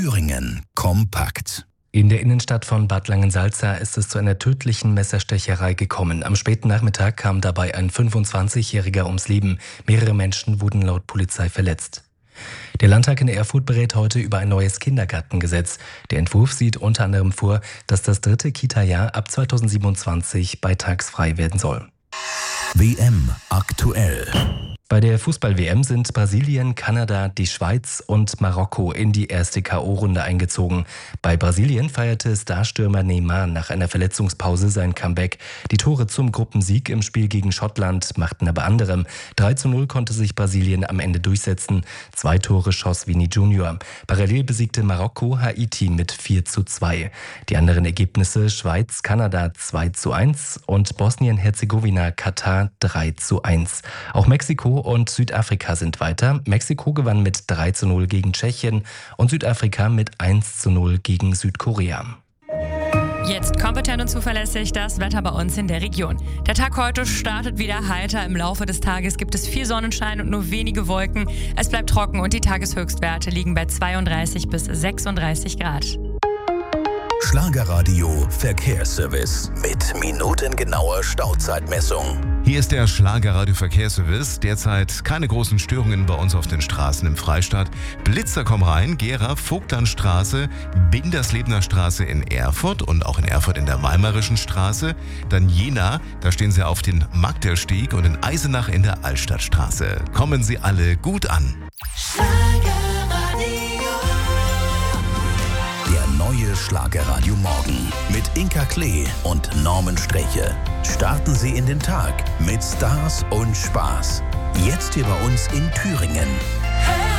Thüringen kompakt. In der Innenstadt von Bad Langensalza ist es zu einer tödlichen Messerstecherei gekommen. Am späten Nachmittag kam dabei ein 25-Jähriger ums Leben. Mehrere Menschen wurden laut Polizei verletzt. Der Landtag in Erfurt berät heute über ein neues Kindergartengesetz. Der Entwurf sieht unter anderem vor, dass das 3. Kita-Jahr ab 2027 beitragsfrei werden soll. WM aktuell. Bei der Fußball-WM sind Brasilien, Kanada, die Schweiz und Marokko in die erste K.O.-Runde eingezogen. Bei Brasilien feierte Starstürmer Neymar nach einer Verletzungspause sein Comeback. Die Tore zum Gruppensieg im Spiel gegen Schottland machten aber anderem. 3:0 konnte sich Brasilien am Ende durchsetzen. 2 Tore schoss Vini Junior. Parallel besiegte Marokko Haiti mit 4:2. Die anderen Ergebnisse: Schweiz, Kanada 2:1 und Bosnien-Herzegowina, Katar 3:1. Auch Mexiko und Südafrika sind weiter. Mexiko gewann mit 3:0 gegen Tschechien und Südafrika mit 1:0 gegen Südkorea. Jetzt kompetent und zuverlässig das Wetter bei uns in der Region. Der Tag heute startet wieder heiter. Im Laufe des Tages gibt es viel Sonnenschein und nur wenige Wolken. Es bleibt trocken und die Tageshöchstwerte liegen bei 32 bis 36 Grad. Schlagerradio Verkehrsservice mit minutengenauer Stauzeitmessung. Hier ist der Schlagerradio Verkehrsservice. Derzeit keine großen Störungen bei uns auf den Straßen im Freistaat. Blitzer kommen rein, Gera, Vogtlandstraße, Binderslebner Straße in Erfurt und auch in Erfurt in der Weimarischen Straße. Dann Jena, da stehen Sie auf den Magdelstieg und in Eisenach in der Altstadtstraße. Kommen Sie alle gut an. Neue Schlagerradio Morgen mit Inka Klee und Norman Streche. Starten Sie in den Tag mit Stars und Spaß. Jetzt hier bei uns in Thüringen.